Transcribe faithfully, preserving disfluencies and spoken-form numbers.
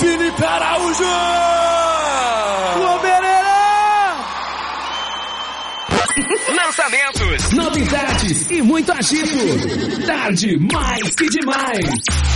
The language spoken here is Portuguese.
Felipe Araújo! O Obererá! Lançamentos, novidades e muito agito. Tarde mais que demais.